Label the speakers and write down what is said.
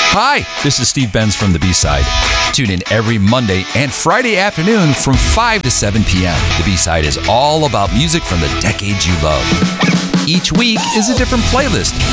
Speaker 1: Hi, this is Steve Benz from the B-Side. Tune in every Monday and Friday afternoon from 5 to 7 p.m. The B-Side is all about music from the decades you love. Each week is a different playlist